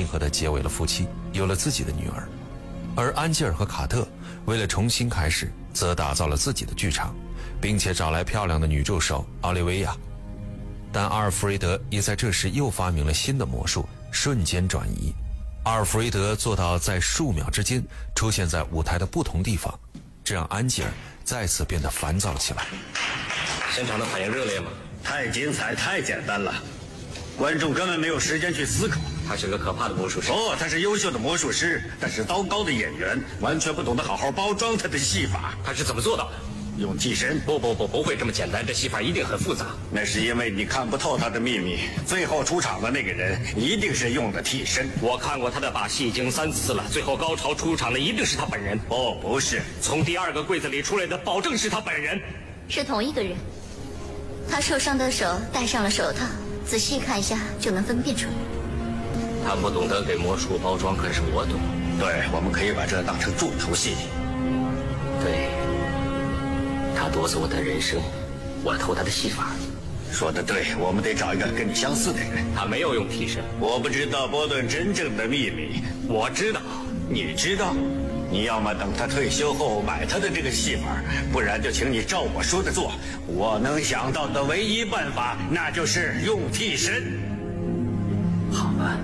定和他结为了夫妻，有了自己的女儿。而安吉尔和卡特为了重新开始，则打造了自己的剧场，并且找来漂亮的女助手奥利维亚。但阿尔弗雷德也在这时又发明了新的魔术——瞬间转移。阿尔弗雷德做到在数秒之间出现在舞台的不同地方，这让安吉尔再次变得烦躁起来。 现场的反应热烈吗？ 太精彩，太简单了，观众根本没有时间去思考。 他是个可怕的魔术师。 哦，他是优秀的魔术师，但是糟糕的演员，完全不懂得好好包装他的戏法。 他是怎么做到的？ 用替身？ 不会这么简单，这戏法一定很复杂。 那是因为你看不透他的秘密。最后出场的那个人一定是用的替身。 我看过他的把戏已经3次了，最后高潮出场的一定是他本人。 哦，不是， 从第2个柜子里出来的保证是他本人。 是同一个人。他受伤的手戴上了手套，仔细看一下就能分辨出来。 他不懂得给魔术包装，可是我懂。 对，我们可以把这当成重头戏。 对，他夺走我的人生，我偷他的戏法。 说得对，我们得找一个跟你相似的人。 他没有用替身。 我不知道波顿真正的秘密。 我知道。 你知道？你要么等他退休后买他的这个戏法，不然就请你照我说的做。我能想到的唯一办法，那就是用替身。 好吧，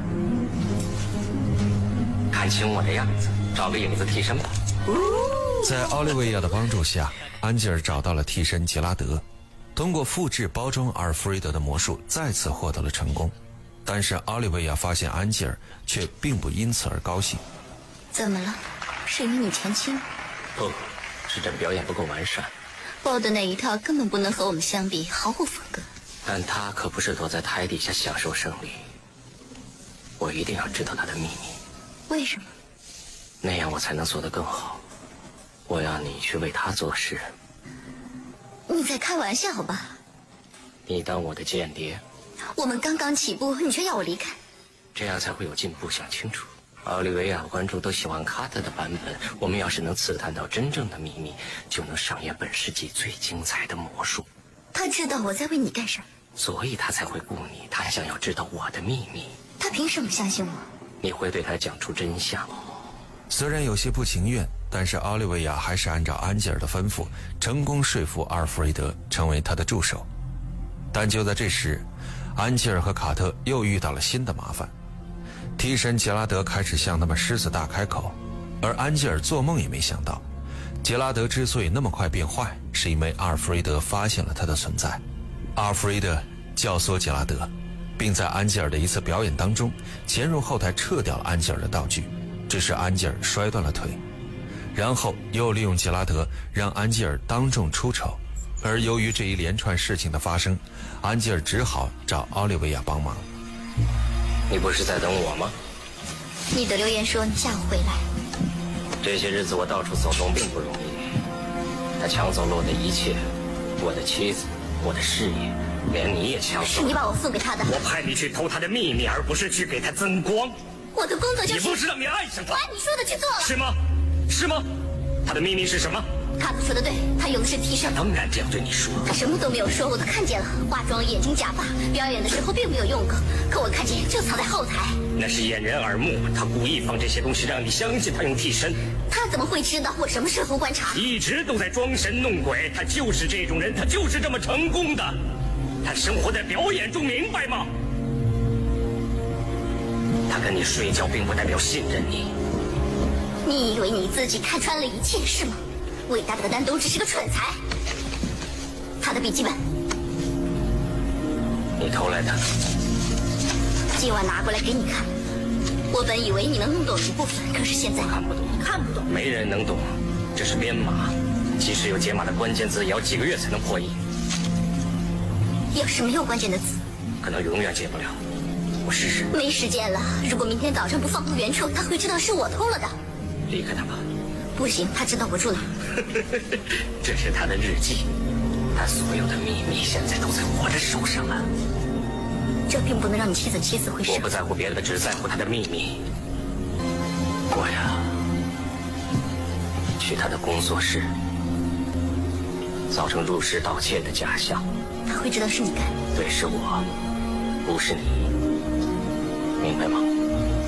看清我的样子，找个影子替身吧。 在奥利维亚的帮助下，安吉尔找到了替身杰拉德，通过复制包装阿尔弗雷德的魔术再次获得了成功。但是奥利维亚发现安吉尔却并不因此而高兴。 怎么了？是因为你前妻？ 不，是这表演不够完善。 鲍的那一套根本不能和我们相比，毫无风格。 但他可不是躲在台底下享受胜利。我一定要知道他的秘密。 为什么？ 那样我才能做得更好。我要你去为他做事。 你在开玩笑吧？ 你当我的间谍？ 我们刚刚起步，你却要我离开， 这样才会有进步。想清楚。奥利维亚观众都喜欢卡特的版本，我们要是能刺探到真正的秘密，就能上演本世纪最精彩的魔术。 他知道我在为你干什么， 所以他才会雇你。他还想要知道我的秘密。 他凭什么相信我？ 你会对他讲出真相。 虽然有些不情愿，但是奥利维亚还是按照安吉尔的吩咐，成功说服阿尔弗雷德成为他的助手。但就在这时，安吉尔和卡特又遇到了新的麻烦。替身杰拉德开始向他们狮子大开口，而安吉尔做梦也没想到，杰拉德之所以那么快变坏，是因为阿尔弗雷德发现了他的存在。阿尔弗雷德教唆杰拉德，并在安吉尔的一次表演当中潜入后台撤掉了安吉尔的道具，这使安吉尔摔断了腿，然后又利用杰拉德让安吉尔当众出丑。而由于这一连串事情的发生，安吉尔只好找奥利维亚帮忙。 你不是在等我吗？ 你的留言说你下午回来。 这些日子我到处走动并不容易，他抢走了我的一切，我的妻子，我的事业，连你也抢走了。 是你把我送给他的。 我派你去偷他的秘密，而不是去给他增光。 我的工作就是…… 你不知道你爱上他。 我按你说的去做了。 是吗？是吗？他的秘密是什么？ 卡特说的对，他用的是替身。 当然这样对你说。 他什么都没有说，我都看见了。化妆、眼睛、假发，表演的时候并没有用过，可我看见就藏在后台。 那是掩人耳目，他故意放这些东西让你相信他用替身。 他怎么会知道我什么时候观察？ 一直都在装神弄鬼，他就是这种人，他就是这么成功的。他生活在表演中，明白吗？他跟你睡觉并不代表信任你。 你以为你自己看穿了一切是吗？伟大的丹都只是个蠢材。他的笔记本， 你偷来的。 今晚拿过来给你看。我本以为你能弄懂一部分，可是现在看不懂， 看不懂。 没人能懂，这是编码，即使有解码的关键字，也要几个月才能破译。 要是没有关键的字， 可能永远解不了。我试试。 没时间了，如果明天早上不放回原处，他会知道是我偷了的。 离开他吧。 不行，他知道我住哪。 这是他的日记，他所有的秘密现在都在我的手上了。 这并不能让你妻子起死回生。 我不在乎别的，只在乎他的秘密。我呀，去他的工作室，造成入室盗窃的假象。 他会知道是你干的。 对，是我，不是你，明白吗？